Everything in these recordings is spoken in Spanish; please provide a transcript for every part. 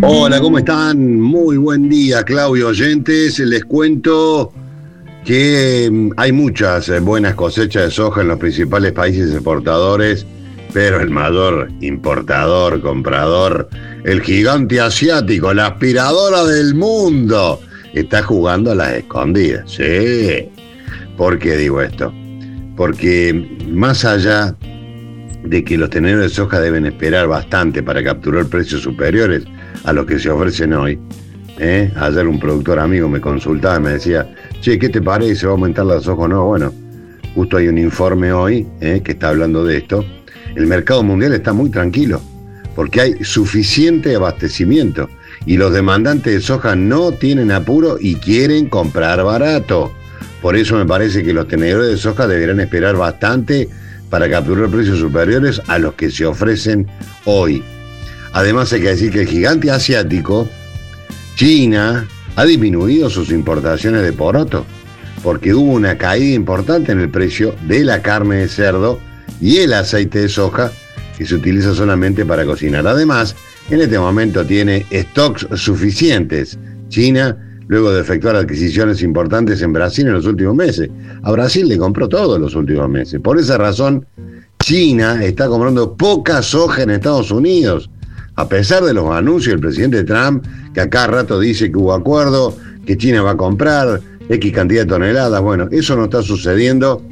Hola, ¿cómo están? Muy buen día, Claudio oyentes. Les cuento que hay muchas buenas cosechas de soja en los principales países exportadores, pero el mayor importador, comprador, el gigante asiático, la aspiradora del mundo, está jugando a las escondidas. Sí. ¿Por qué digo esto? Porque más allá de que los tenedores de soja deben esperar bastante para capturar precios superiores a los que se ofrecen hoy. Ayer un productor amigo me consultaba y me decía, che, ¿qué te parece? ¿Va a aumentar la soja o no? Bueno, justo hay un informe hoy que está hablando de esto. El mercado mundial está muy tranquilo porque hay suficiente abastecimiento y los demandantes de soja no tienen apuro y quieren comprar barato. Por eso me parece que los tenedores de soja deberán esperar bastante para capturar precios superiores a los que se ofrecen hoy. Además hay que decir que el gigante asiático, China, ha disminuido sus importaciones de poroto porque hubo una caída importante en el precio de la carne de cerdo y el aceite de soja que se utiliza solamente para cocinar. Además, en este momento tiene stocks suficientes. China, luego de efectuar adquisiciones importantes en Brasil en los últimos meses. A Brasil le compró todo en los últimos meses. Por esa razón, China está comprando poca soja en Estados Unidos. A pesar de los anuncios del presidente Trump, que a cada rato dice que hubo acuerdo, que China va a comprar X cantidad de toneladas, bueno, eso no está sucediendo,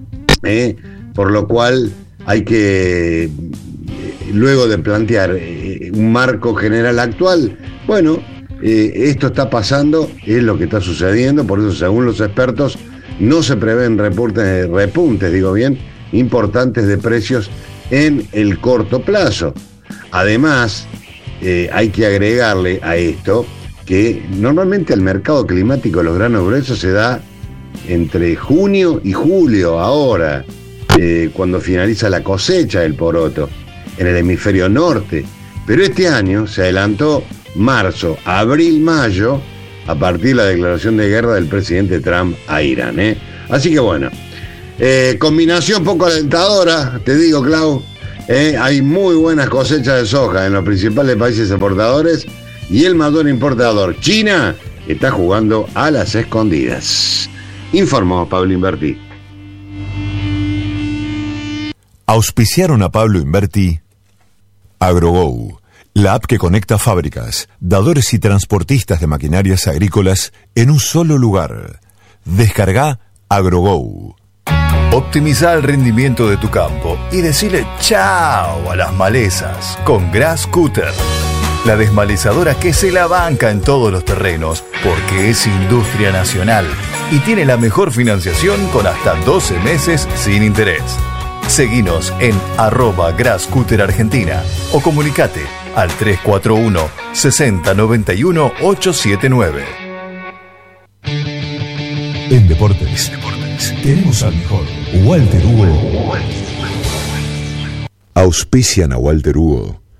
por lo cual hay que, luego de plantear un marco general actual, bueno, esto está pasando, es lo que está sucediendo, por eso según los expertos no se prevén repuntes, importantes de precios en el corto plazo. Además, hay que agregarle a esto que normalmente el mercado climático de los granos gruesos se da entre junio y julio, ahora, cuando finaliza la cosecha del poroto, en el hemisferio norte. Pero este año se adelantó marzo, abril, mayo, a partir de la declaración de guerra del presidente Trump a Irán. Así que bueno, combinación poco alentadora, te digo, Clau. Hay muy buenas cosechas de soja en los principales países exportadores y el mayor importador, China, está jugando a las escondidas. Informó Pablo Inverti. Auspiciaron a Pablo Inverti AgroGo, la app que conecta fábricas, dadores y transportistas de maquinarias agrícolas en un solo lugar. Descarga AgroGo. Optimiza el rendimiento de tu campo y decile chao a las malezas con GrassCutter, la desmalezadora que se la banca en todos los terrenos porque es industria nacional y tiene la mejor financiación con hasta 12 meses sin interés. Seguinos en @GrassCutterArgentina o comunicate al 341 60 91 879. En Deportes tenemos al mejor Walter Hugo. Auspician a Walter Hugo